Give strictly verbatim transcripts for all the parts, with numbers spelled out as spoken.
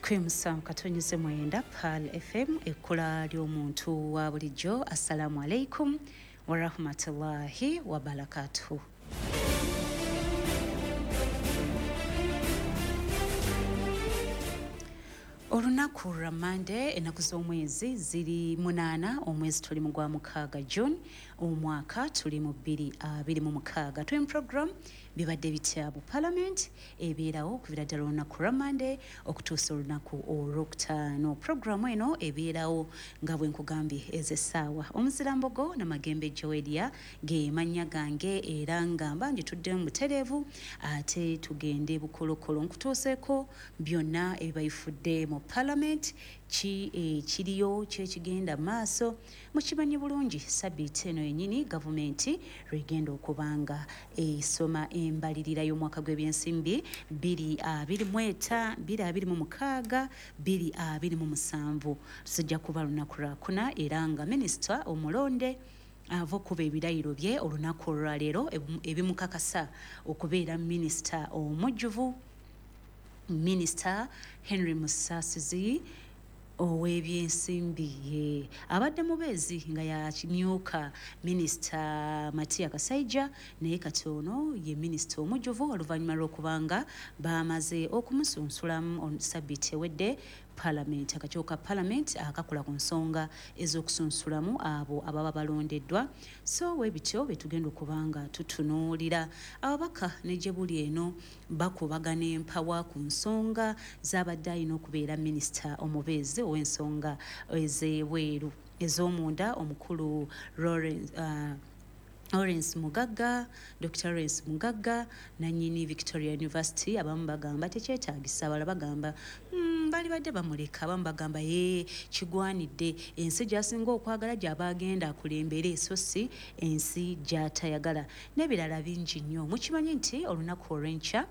Kwimusa mukatonyeze mwenda Pal F M ekula ly'omuntu wa bulijjo. Assalamu alaikum wa rahmatullahi wa barakatuh. Olunaku lwa Monday enaku z'omwezi ziri munana omwezi tuli mu gwa mukaaga June omwaka tuli mu bbiri abiri mu mukaaga. Twin program bibadde bitya bu Parliament ebeerawo okuvira ddala olunaku lwa Monday okutuusa olunaku olwokutaano. Programu eno ebeerawo nga bwe nkugambye ez'essaawa. Omuzirambogo Namagembe Joelia ge mannya gange era nga mbanje tudde mu butereevu ate tugende bukolokolo nkutuuseeko byonna ebibayifudde mu Parliament ki ekiriyo kyekigenda maaso. Mukimanyi bulungi sabbiiti eno yennyini gavumenti lwegenda okubanga esoma embalirira y'omwaka gw'ebyensimbi bbiri abiri mu etaano bbiri abiri mu mukaaga bbiri abiri mu musanvu. Tuzijja kuba lunaku lwakuna era nga minisita omulonde ava okuba ebirayiro bye olunaku olwaleero ebimukakasa okubeera minisita omujjuvu Minister Henry Musasizi ow'ebyensimbi ye abadde mubeezi nga yakimyuka Minister Matia Kasaija naye kati ono ye minisita omujjuvu oluvannyuma lw'okubanga baamaze okumusunsulamu sabbiiti ewedde Parliament akakyoka Parliament akakola ku nsonga ez'okusunsulamu abo ababa balondeddwa. So we bityo betugenda okubanga tutunuulira ababaka ne gye buli eno bakubagana empawa ku nsonga z'abadde alina okubeera minisita omubeezi ow'ensonga ez'ebweru ez'omunda omukulu Lawrence uh, Lawrence Mugagga, Doctor Lawrence Mugagga nannyini Victoria University abamu bagamba tekyetaagisa abala bagamba mm, bali badde bamuleka abamu bagamba ye kigwanidde ensi gyasinga okwagala gy'abagenda akulembere so si ensi gy'atayagala n'ebirala bingi nnyo. Mukimanyi nti olunaku olw'enkya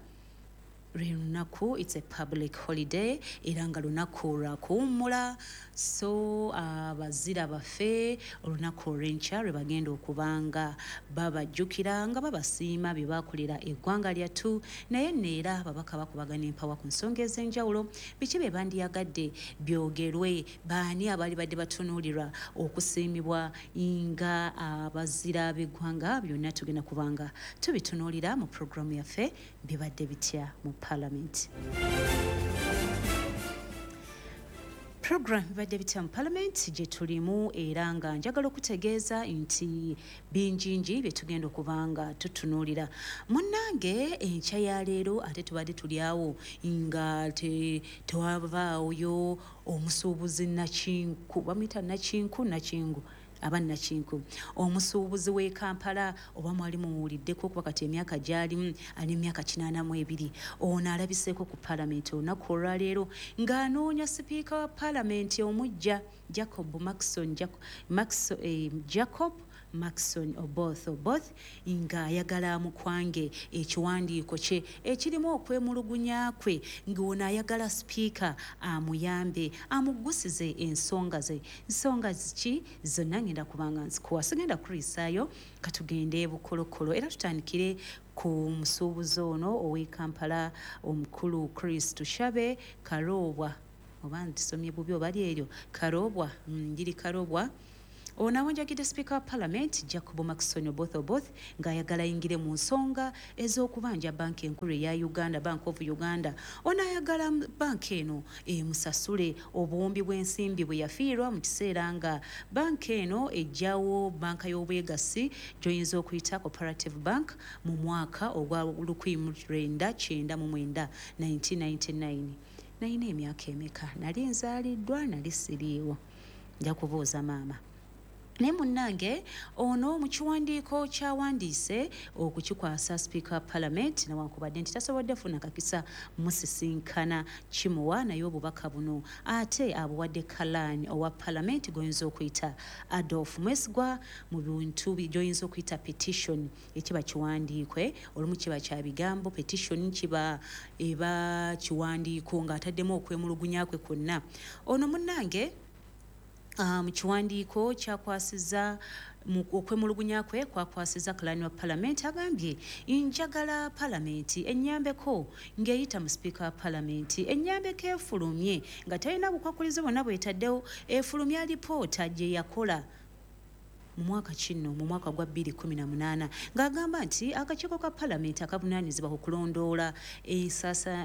lunaku it's a public holiday era nga lunaku lwa kuwummula. So abazira baffe olunaku olw'enkya lwe bagenda okubanga babajjukira nga babasiima bye baakolera eggwanga lyattu naye neera babaka bakubagana empawa ku nsonga ez'enjawulo. Biki bye bandiyagadde byogerwe baani abaali badde batunuulirwa okusiimibwa nga abazira b'eggwanga byonna tugenda kubanga tubitunuulira mu programu yaffe bibadde bitya mu Parliament. Program bibadde bitya mu Parliament gye tulimu era nga njagala okutegeeza nti bingingi bye tugenda okubanga tutunuulira. Munnange enkya ya leero ate tubadde tulyawo nga tewavaayo omusuubuzi Nakinku bamuyita Nakinku Nakingu abannakinku omusuubuzi w'e Kampala oba mwali muwuliddeko kuba kati emyaka gy'alimu ali emyaka kinaana mu ebiri ono alabiseeko ku Parliament olunaku olwaleero ng'anoonya sipiika wa Parliament omujja Jacob Maxson Jacob, Maxson, eh, Jacob Maxson Oboth Oboth nga ayagala mukwange ekiwandiiko kye ekirimu okwemulugunya kwe ng'ono ayagala sipiika amuyambe amuggusize ensonga ze. Nsonga ziki zonna ngenda kubanga nzikuwa sigenda kulisaayo katugende bukolokolo era tutandikire ku musuubuzi ono ow'e Kampala omukulu Chris Tushabe Karoobwa oba ntisomye bubi obali eryo Karoobwa njiri Karoobwa ono awanjagidde sipiika wa Parliament Jacob Maxson Oboth Oboth ng'ayagala yingire mu nsonga ez'okubanja banka enkulu eya Uganda Bank of Uganda. Ono ayagala banka eno emusasule obuwumbi bw'ensimbi bwe yafiirwa mu kiseera nga banka eno ejjawo banka y'obwegassi gy'oyinza okuyita Cooperative Bank mu mwaka ogwa lukumi mu lwenda kyenda mu mwenda nineteen ninety-nine. Nalina emyaka emeka nali nzaaliddwa nali siriiwo nja kubuuza maama. Naye munnange ono mu kiwandiiko kyawandiise okukikwasa sipiika wa Parliament newankubadde nti tasobodde funa kakisa musisinkana kimuwa naye obubaka buno ate abuwadde Kalani owa Parliament goyinza okuyita Adolf Mwesigwa mu bintu gy'oyinza okuyita petition ekiba kiwandiikwe olumu kiba kya bigambo petition kiba eba kiwandiiko ng'ataddemu okwemulugunya kwe kwonna. Ono munnange mu um, kiwandiiko kyakwasiza okwemulugunya kwe kwakwasiza kalani wa palamenti agambye njagala palamenti ennyambeko ng'eyita mu sipiika wa palamenti ennyambeko efulumye nga talina bukwakulizi bwonna bwetaddewo efulumya alipoota gye yakola mu mwaka kino mu mwaka gwa bbiri kumi na munaana ng'agamba nti akakiiko ka palamenti akavunaanyizibwa ku kulondoola ensasa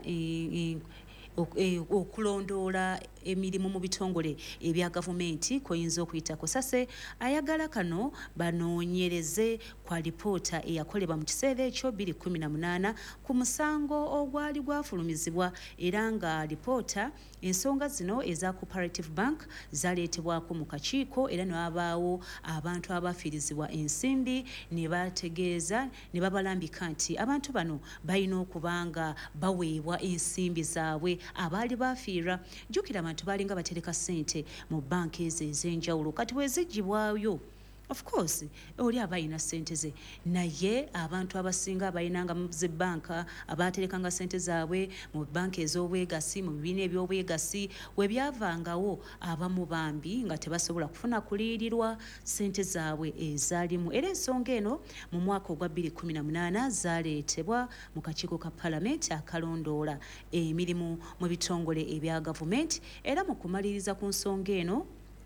okulondoola emirimu mu bitongole ebya gavumenti kuyinza okuyitako sase ayagala kano banoonyereze kwa lipoota eyakolebwa mu kiseera ekyo bbiri kumi na munaana ku musango ogwali gwafulumizibwa era nga lipoota ensonga zino eza Cooperative Bank zaleetebwako mu kakiiko era ne wabaawo abantu abafiirizibwa ensimbi ne bategeeza ne babalambika nti abantu bano balina okuba nga baweebwa ensimbi zaabwe abaali bafiirwa jjukira abantu baalinga batereka ssente mu banka ezo ez'enjawulo kati wezigibwayo of course oli aba alina ssente ze naye abantu abasinga abalinanga mu zibbanka abaterekanga ssente zaabwe mu banka ez'obwegasi mu bibiina eby'obwegasi we byavangawo abamu bambi nga tebasobola kufuna kuliirirwa ssente zaabwe ezaalimu era ensonga eno mu mwaka ogwa bbiri kumi na munaana zaaleetebwa mu kakiiko ka palamenti akalondoola emirimu mu bitongole ebya gavumenti era mu kumaliriza ku nsonga eno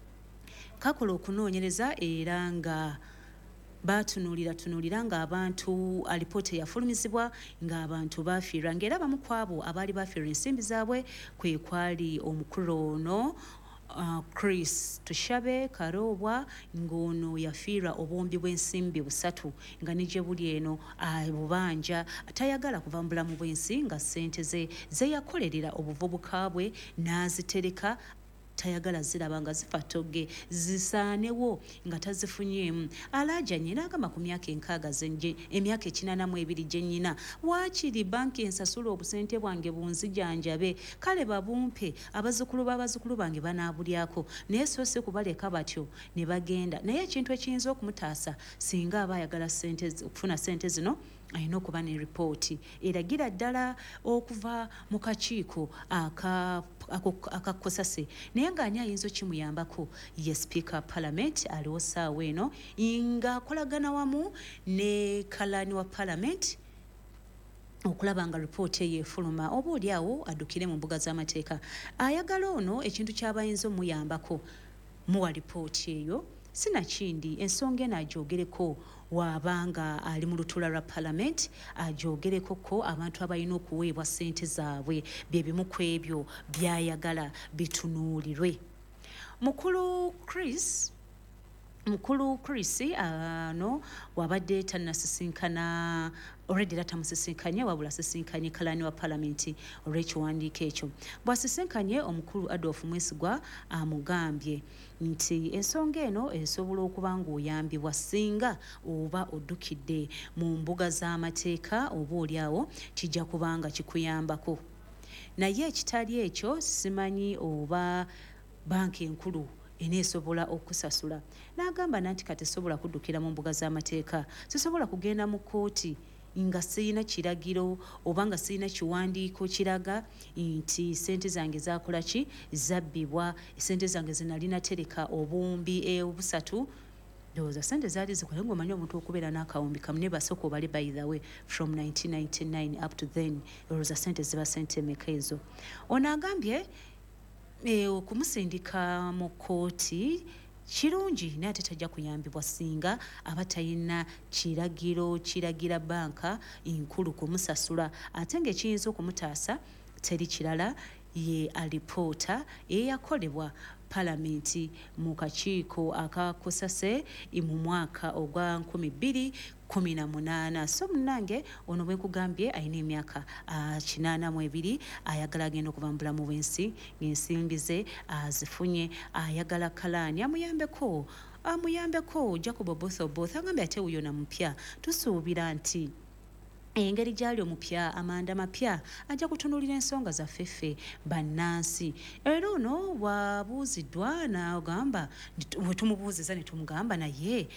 kakola okunoonyereza era nga batunuulira tunuulira ng'abantu alipoota yafulumizibwa ng'abantu bafiirwa ng'era abamu ku abo abaali bafiirwa ensimbi zaabwe kwe kwali omukulu ono Uh, Chris Tushabe Karoobwa ng'ono yafiirwa obwombi bw'ensimbi busatu nga ne gye buli eno bubanja tayagala kuva mu bulamu bw'ensi nga ssente ze ze yakolerera obuvubuka bwe n'azitereka tayagala ziraba nga zifa togge zisaanewo nga tazifunyeemu alaajanye n'agamba ku myaka enkaaga zenje emyaka ekinaana mu ebiri gye nnyina waakiri banki ensasula obusente bwange bunzijanjabe kale babumpe abazzukulu b'abazzukulu bange banaabulyako naye soose kubaleka batyo ne bagenda naye ekintu ekiyinza okumutaasa singa aba ayagala ssente okufuna ssente zino ayina okuba ne ripooti eragira ddala okuva mu kakiiko akakosase naye ng'ani ayinza okimuyambako ye sipiika palamenti aliwo ssaawa eno ng'akolagana wamu ne kalani wa palamenti okulaba nga ripooti eyo efuluma oba oli awo addukire mu mbuga z'amateeka ayagala ono ekintu ky'abayinza omuyambako muwa ripooti eyo sinakindi ensonga eno agyogereko wabanga ali mu lutuula lwa palamenti agyogereko ko abantu abalina okuweebwa ssente zaabwe bye bimu ku ebyo byayagala bitunuulirwe mukulu Chris mukulu Chris ano wabadde tannasisinkana already era tamusisinkanye wabula asisinkanye kalani wa palamenti olw'ekiwandiiko ekyo bw'asisinkanye omukulu Adolf Mwesigwa amugambye nti ensonga eno esobola okuba ng'oyambibwa singa oba oddukidde mu mbuga z'amateeka oba oliawo kijja kubanga kikuyambako naye ekitali ekyo simanyi oba banki enkulu eneesobola okusasula n'agamba nanti kati sobola kuddukira mu mbuga z'amateeka sisobola kugenda mu kkooti nga sirina kiragiro oba nga sirina kiwandiiko kiraga nti ssente zange zakola ki zabbibwa ssente zange zinalina tereka obumbi obusatu ndowooza ssente zaali zikola ng'omanyi omuntu okubeera n'akawumbi kamu ne basooka obale by the way from nineteen ninety-nine up to then ndowooza ssente ziba ssente emeka ezo ono agambye E, okumusindika mu kkooti kirungi naye ate tajja kuyambibwa singa aba talina kiragiro kiragira banka enkulu kumusasula ate ng'ekiyinza okumutaasa teri kirala ye alipoota eyakolebwa palamenti mu kakiiko akakosase mu mwaka ogwa nkumi bbiri kumi na munaana so munange ono bwe nkugambye alina emyaka kinaana mu ebiri ayagala agenda okuva mu bulamu bw'ensi ng'ensimbi ze azifunye ayagala kalaani amuyambeko amuyambeko Jacob Oboth Oboth agambye ate wuyo na mupya tusuubira nti engeri gyali omupya amanda mapya ajja kutunuulira ensonga zaffe ffe bannansi era ono wabuuziddwa n'agamba bwe tumubuuziza ne tumugamba naye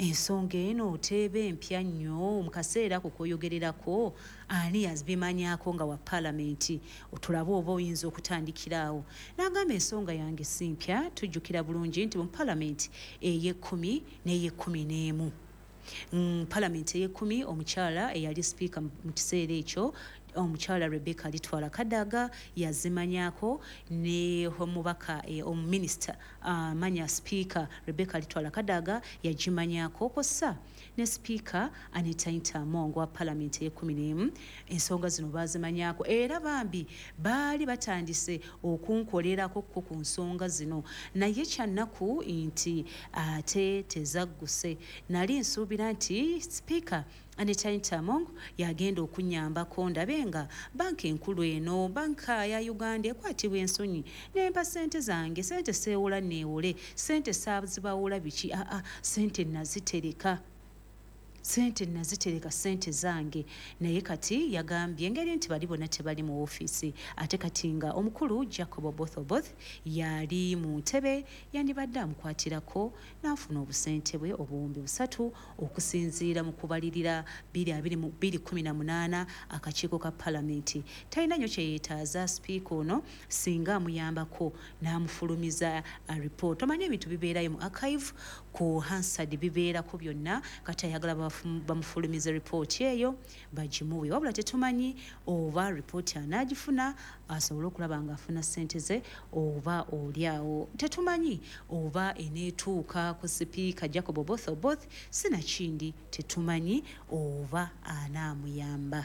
ensonga eno teeba empya nnyo mu kaseera ako k'oyogererako ani yazibimanyako nga wa paalamenti otulabe oba oyinza okutandikiraawo. N'agamba ensonga yange si mpya, tujjukira bulungi nti mu paalamenti ey'ekkumi n'ey'ekkumi n'emu Mm, paalamenti ey'ekkumi omukyala eyali sipiika mu kiseera ekyo omukyala Rebecca Litwala Kadaga yazimanyako ne omubaka e, omuminisita uh, manya sipiika Rebecca Litwala Kadaga yagimanyako kosa ne sipiika Anita Intamongo wa paalamenti ey'ekkumi n'emu ensonga zino bazimanyako era bambi baali batandise okunkolerako ko ku nsonga zino naye kyannaku nti ate tezagguse nali nsuubira nti sipiika Anita Intamongo yagenda okunyambako ndabe nga banka enkulu eno banka ya Uganda ekwatibwa ensonyi nempa sente zange sente seewola neewole sente saazibawula biki aa sente nazitereka sente nazitereka sente zange naye kati yagambye engeri nti bali bonna tebali mu ofiisi ate kati nga omukulu Jacob Oboth Oboth yali mu ntebe yandibadde amukwatirako n'afuna obusente bwe obuwumbi busatu okusinziira mu kubalirira bbiri kumi na munaana akakiiko ka paalamenti. Talina nnyo kye yeetaaza sipiika ono singa amuyambako n'amufulumiza report. Omanyi ebintu bibeerayo mu archive ku Hansard bibeerako byonna kati ayagala bamufulumiza ripooti eyo bagimuwe wabula tetumanyi oba ripooti anaagifuna asobole okulaba nga afuna ssente ze oba oliawo tetumanyi oba eneetuuka ku sipiika Jacob Oboth Oboth sinakindi tetumanyi oba anaamuyamba.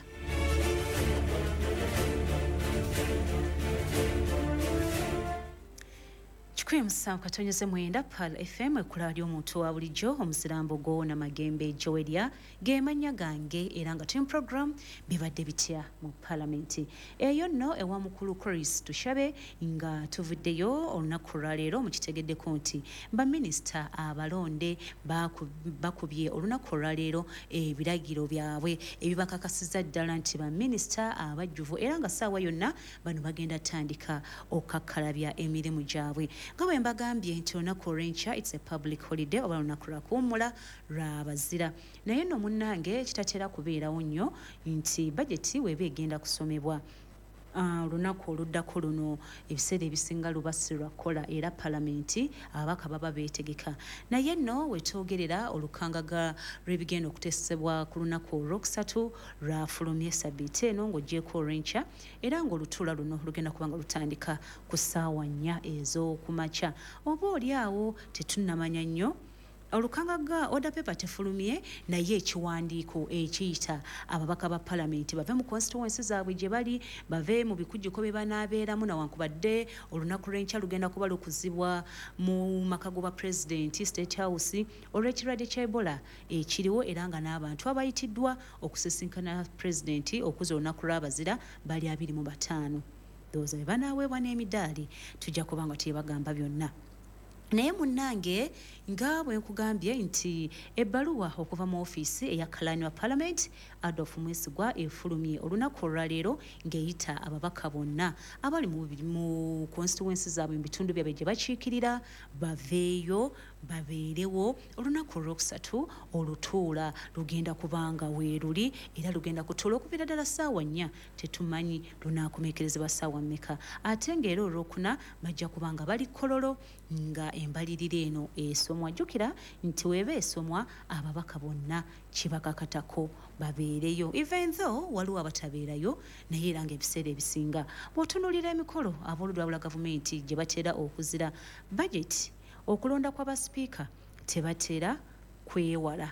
kikumi musanvu katonyeze mwenda Pal F M ekula ly'omuntu wa bulijjo omuzirambogo Namagembe Joelia gemanya gange era nga team program bibadde bitya mu paalamenti eyo nno ewa mukulu Chris Tushabe nga tuvuddeyo olunaku lwaleero mu kitegeddeko nti baminisita abalonde bakubye olunaku lwaleero ebiragiro byabwe ebibakakasiza ddala nti baminisita abajjuvu era nga ssaawa yonna bano bagenda tandika okukakkalabya emirimu gyabwe. Nga bwe mbagambye nti olunaku olw'enkya it's a public holiday oba olunaku lwa kuwummula lwa bazira naye nno munnange kitatera kubeerawo nnyo nti bajeti weeba egenda kusomebwa olunaku oluddako luno ebiseera ebisinga lubasi lwakola era paalamenti ababaka baba beetegeka naye nno wetwogerera olukangaga lw'ebigenda okuteesebwa ku lunaku olwokusatu lwafulumye sabbiiti eno ng'ogyeko olw'enkya era ng'olutuula luno lugenda kuba nga lutandika ku ssaawa nnya ez'okumakya oba oli awo tetunnamanya nnyo olukangaga order paper tefulumye naye ekiwandiiko ekiyita ababaka ba paalamenti bave mu constituency zaabwe gye bali bave mu bikujjuko bye banaabeeramu nawankubadde olunaku lw'enkya lugenda kuba lukuzibwa mu maka g'obwa pulezidenti state house olw'ekirwadde kya Ebola ekiriwo era nga n'abantu abayitiddwa okusisinkana pulezidenti okuza olunaku lw'abazira bali abiri mu bataano ndowooza be banaaweebwa n'emidaali tujja kuba nga tebagamba byonna. Naye munnange nga bwe nkugambye nti ebbaluwa okuva mu ofiisi eya kalaani wa paalamenti Adolf Mwesigwa efulumye olunaku olwaleero ng'eyita ababaka bonna abali mu constituency zaabwe mu bitundu byabwe gye bakiikirira baveeyo babeerewo olunaku olwokusatu olutuula lugenda kubanga weeruli era lugenda kutuula okuviira ddala ssaawa nnya tetumanyi lunaakumeekerezebwa ssaawa mmeka ate ng'era olwokuna bajja kubanga bali kololo nga embalirira eno esomwa jjukira nti weeba esomwa ababaka bonna kibakakatako babeereyo even though waliwo abatabeerayo naye era ng'ebiseera ebisinga bw'otunuulira emikolo ab'oludwabula gavumenti gye batera okuzira budget okulonda kw'abasipiika tebatera kwewala